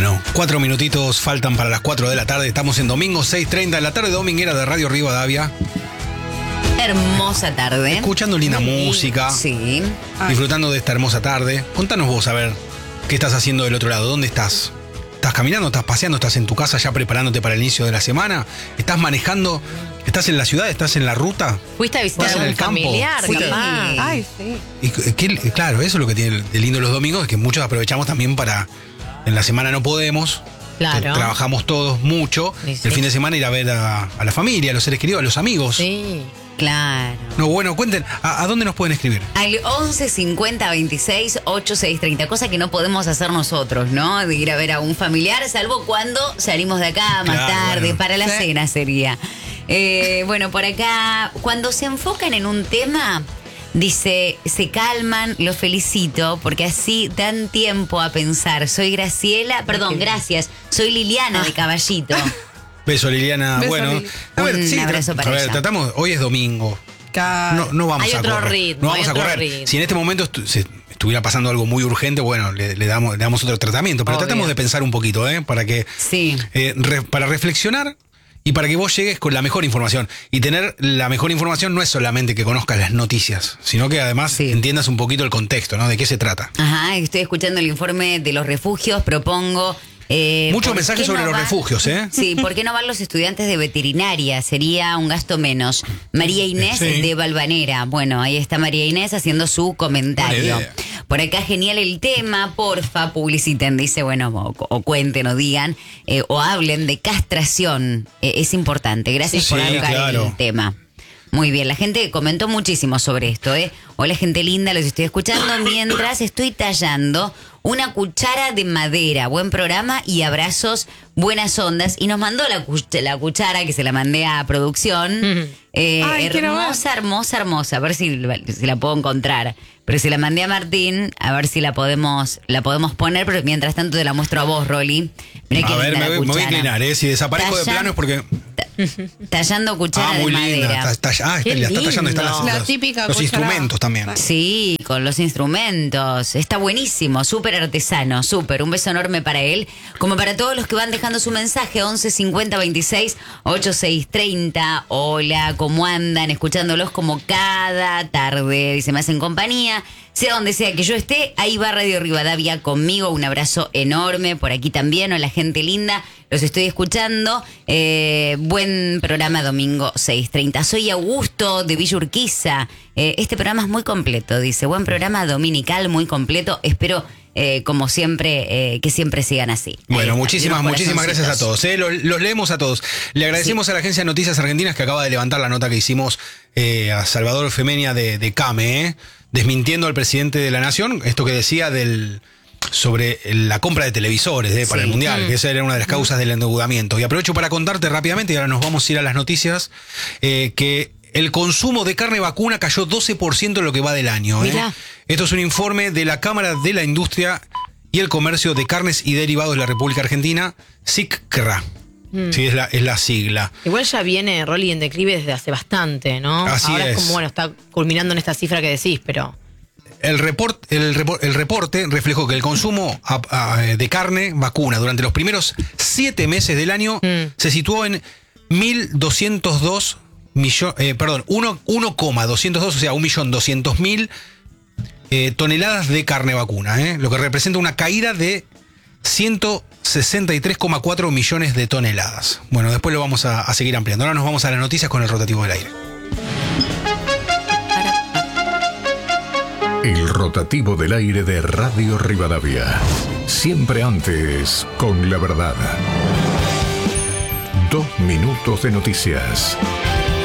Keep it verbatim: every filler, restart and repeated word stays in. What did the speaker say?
Bueno, cuatro minutitos faltan para las cuatro de la tarde. Estamos en domingo, seis treinta, en la tarde dominguera de Radio Rivadavia. Hermosa tarde. Escuchando linda Muy música. Sí. Disfrutando de esta hermosa tarde. Contanos vos, a ver, ¿qué estás haciendo del otro lado? ¿Dónde estás? ¿Estás caminando? ¿Estás paseando? ¿Estás en tu casa ya preparándote para el inicio de la semana? ¿Estás manejando? ¿Estás en la ciudad? ¿Estás en la ruta? ¿Fuiste a visitar ¿Estás a en un el campo? familiar? Sí. Capaz. Ay, sí. Y que, claro, eso es lo que tiene de lindo los domingos, es que muchos aprovechamos también para... En la semana no podemos. Claro. Trabajamos todos mucho. Sí, sí. El fin de semana ir a ver a, a la familia, a los seres queridos, a los amigos. Sí. Claro. No, bueno, cuenten, ¿a, a dónde nos pueden escribir? Al once cincuenta veintiséis ochenta y seis treinta, cosa que no podemos hacer nosotros, ¿no? De ir a ver a un familiar, salvo cuando salimos de acá más Claro, tarde, bueno. para la Sí. cena sería. Eh, bueno, por acá, cuando se enfocan en un tema, dice, se calman, los felicito, porque así dan tiempo a pensar. Soy Graciela, perdón, gracias, soy Liliana de Caballito. Beso, Liliana. Beso, bueno, Lili. a ver, Un sí, abrazo tra- para a ver, ella. tratamos, hoy es domingo. Ca- No, no vamos Hay a otro correr. ritmo, no vamos hay a otro correr. ritmo. Si en este momento estu- se estuviera pasando algo muy urgente, bueno, le, le damos, le damos otro tratamiento. Pero Obvio. tratamos de pensar un poquito, ¿eh? Para que Sí. eh, re- para reflexionar y para que vos llegues con la mejor información. Y tener la mejor información no es solamente que conozcas las noticias, sino que además Sí. entiendas un poquito el contexto, ¿no? De qué se trata. Ajá, estoy escuchando el informe de los refugios, propongo... eh, Muchos ¿por mensajes qué sobre no los van- refugios, ¿eh? Sí, ¿por qué no van los estudiantes de veterinaria? Sería un gasto menos. María Inés Sí. de Valvanera. Bueno, ahí está María Inés haciendo su comentario. Buena idea. Por acá, genial el tema, porfa, publiciten, dice, bueno, o, o cuenten o digan, eh, o hablen de castración. Eh, es importante. Gracias Sí, por sí, tocar claro. el tema. Muy bien, la gente comentó muchísimo sobre esto, ¿eh? Hola, gente linda, los estoy escuchando mientras estoy tallando una cuchara de madera. Buen programa y abrazos, buenas ondas. Y nos mandó la, cuch- la cuchara que se la mandé a producción. Ujú. Eh, Ay, quiero ver. hermosa, hermosa, hermosa. A ver si, si la puedo encontrar. Pero se la mandé a Martín, a ver si la podemos, la podemos poner. Pero mientras tanto te la muestro a vos, Rolly. Mirá qué A ver, linda me la voy, me voy a cuchara. inclinar, ¿eh? Si desaparezco de Talla- plano es porque... Tallando cuchara Ah, muy de linda. madera. Está, está- ah, está, Qué la está tallando, están las- lindo. La los- típica los cuchara. instrumentos también. Sí, con los instrumentos. Está buenísimo, súper artesano, súper. Un beso enorme para él. Como para todos los que van dejando su mensaje, once cincuenta veintiséis ochenta y seis treinta. Hola, ¿cómo andan? Escuchándolos como cada tarde. Dice, me hacen compañía. Sea donde sea que yo esté, ahí va Radio Rivadavia conmigo. Un abrazo enorme por aquí también. Hola, gente linda. Los estoy escuchando. Eh, buen programa domingo seis treinta. Soy Augusto de Villa Urquiza. Eh, este programa es muy completo, dice. Buen programa dominical, muy completo. Espero, eh, como siempre, eh, que siempre sigan así. Ahí Bueno, está, muchísimas, unos muchísimas gracias a corazoncitos. todos. ¿eh? Los, los leemos a todos. Le agradecemos a la Agencia de Noticias Argentinas que acaba de levantar la nota que hicimos eh, a Salvador Femenia de, de CAME, ¿eh? Desmintiendo al presidente de la Nación, esto que decía del sobre la compra de televisores ¿eh? para Sí. el Mundial, Mm. que esa era una de las causas del endeudamiento. Y aprovecho para contarte rápidamente, y ahora nos vamos a ir a las noticias, eh, que el consumo de carne vacuna cayó doce por ciento en lo que va del año. ¿eh? Mirá. Esto es un informe de la Cámara de la Industria y el Comercio de Carnes y Derivados de la República Argentina, SICCRA. Mm. Sí, es la, es la sigla. Igual ya viene Rolly en declive desde hace bastante, ¿no? Así Ahora es. es como, bueno, está culminando en esta cifra que decís, pero... El, report, el, repor- el reporte reflejó que el consumo a- a- de carne vacuna durante los primeros siete meses del año Mm. se situó en mil doscientos dos millones, eh, perdón, uno coma doscientos dos, o sea, un millón doscientos mil eh, toneladas de carne vacuna, ¿eh? Lo que representa una caída de ciento sesenta y tres coma cuatro millones de toneladas. Bueno, después lo vamos a, a seguir ampliando. Ahora nos vamos a las noticias con el rotativo del aire. El rotativo del aire de Radio Rivadavia. Siempre antes con la verdad. Dos minutos de noticias.